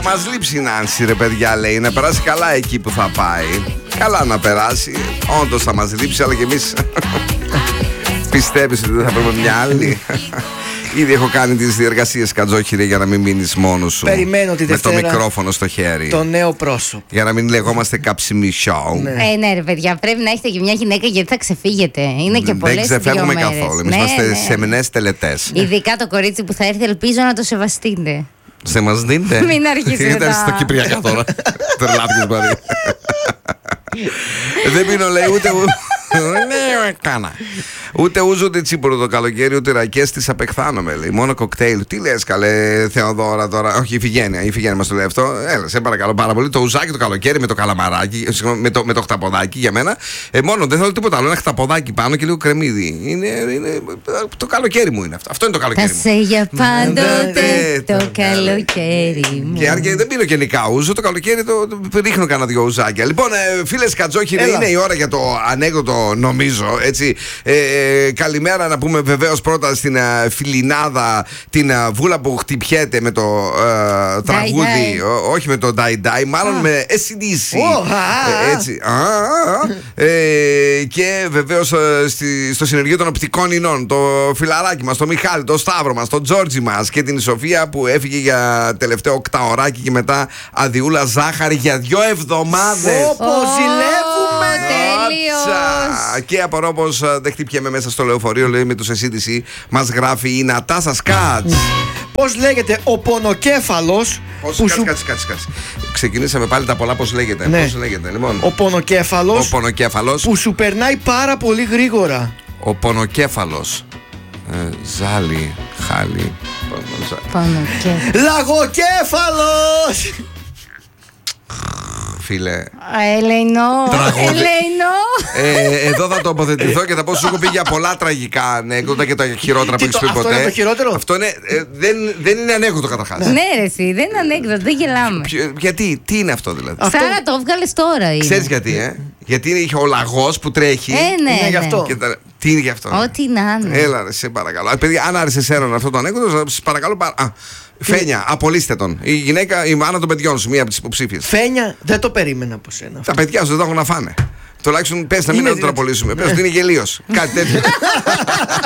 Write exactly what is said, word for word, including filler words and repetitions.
Θα μας λείψει η Νάνση, ρε παιδιά, λέει. Να περάσει καλά εκεί που θα πάει. Καλά να περάσει. Όντως θα μας λείψει, αλλά και εμείς. Πιστεύεις ότι δεν θα πρέπει μια άλλη? Ήδη έχω κάνει τις διεργασίες, Κατζόχυρε, για να μην μείνεις μόνος σου. Περιμένω τη Δευτέρα. Με το μικρόφωνο στο χέρι. Το νέο πρόσωπο. Για να μην λεγόμαστε κάψιμι show. Ναι. Ε, ναι, ρε παιδιά, πρέπει να έχετε και μια γυναίκα γιατί θα ξεφύγετε. Είναι και πολλές. Δεν ξεφεύγουμε καθόλου. Εμείς ναι, είμαστε ναι. σεμνές τελετές. Ειδικά το κορίτσι που θα έρθει, ελπίζω να το σεβαστείτε. Σε μας δίνετε. Μην αρχίσετε. Ήταν στα Κυπριακά τώρα. Τρελάθηκες δηλαδή. Δεν πίνω, λέει, ούτε. Ναι, έκανα. Ούτε ούζω ούτε τσίπουρο το καλοκαίρι, ούτε ρακές τις απεχθάνομαι, λέει. Μόνο κοκτέιλ. Τι λες, καλέ Θεοδώρα τώρα? Όχι, η Φιγένεια, η Φιγένεια μας το λέει αυτό. Έλα, σε παρακαλώ πάρα πολύ. Το ουζάκι το καλοκαίρι με το καλαμαράκι, με το, με το χταποδάκι για μένα. Ε, μόνο δεν θέλω τίποτα άλλο. Ένα χταποδάκι πάνω και λίγο κρεμμύδι. Είναι, είναι, το καλοκαίρι μου είναι αυτό. Αυτό είναι το καλοκαίρι. Θα σε για πάντοτε το καλοκαίρι μου. Και άρκε, δεν πίνω γενικά ούζο. Το καλοκαίρι το, το ρίχνω κανένα δυο ουζάκια. Λοιπόν, φίλες Κατζόχυρε, είναι η ώρα για το ανέκδοτο. Νομίζω, έτσι. Ε, ε, καλημέρα να πούμε βεβαίως πρώτα στην uh, Φιλινάδα, την uh, Βούλα που χτυπιέται με το uh, τραγούδι, ο, όχι με το Die Die, μάλλον ah. με έι σι ντι σι. Oh, ah. ε, έτσι. Ah, ah. Ε, και βεβαίως uh, στη, στο συνεργείο των οπτικών ινών, το φιλαράκι μας, το Μιχάλη, το Σταύρο μας, το Τζόρτζι μας και την Σοφία που έφυγε για τελευταίο οκταωράκι και μετά αδειούλα ζάχαρη για δυο εβδομάδες. Όπως ζηλεύουμε! Τέλειος! Και απορώ πως δεν χτυπιέμαι μέσα στο λεωφορείο, λέει με τους έι σι ντι σι. Μας γράφει η Νατάσα Σκάτς. Πώς λέγεται ο πονοκέφαλος Πώς, που κάτσε, σου... κάτσε, κάτσε, κάτσε. Ξεκινήσαμε πάλι τα πολλά, πώς λέγεται. Ναι. Πώς λέγεται, λοιπόν. Ο πονοκέφαλος, Ο πονοκέφαλος που σου περνάει πάρα πολύ γρήγορα. Ο πονοκέφαλος ε, Ζάλι, χάλι Πονοκέφαλος. Λαγοκέφαλος! Φίλε. Ελεηνό. Τραγωδι- Ελεηνό. Ε, εδώ θα τοποθετηθώ και θα πω σου έχω πει για πολλά τραγικά ανέκδοτα και τα χειρότερα που Τι έχεις το- πει αυτό ποτέ. είναι το χειρότερο? Αυτό είναι, ε, δεν, δεν είναι ανέκδοτο καταρχάς. Ναι, ρε, εσύ, δεν είναι ανέκδοτο, δεν γελάμε. Ποιο- Γιατί, τι είναι αυτό δηλαδή? Αυτό- Σάρα, το έβγαλες τώρα. είναι. Ξέρεις γιατί, ε? Γιατί είχε ο λαγός που τρέχει. Ε, ναι, Είναι γι' ναι. αυτό. Και τα- τι είναι γι' αυτό? Ό,τι να είναι. Έλα, ρε, σε παρακαλώ. Α, παιδιά, αν άρεσε εσένα αυτό το ανέκδοτο, σας παρακαλώ. Παρα... Α, Φένια, απολύστε τον. Η γυναίκα, η μάνα των παιδιών σου, μία από τις υποψήφιες. Φένια, δεν το περίμενα από σένα. Τα παιδιά σου δεν τα έχουν να φάνε. Τουλάχιστον πες να μην Είναι τον δυνατό. απολύσουμε. Πες ότι είναι γελίος. Κάτι τέτοιο.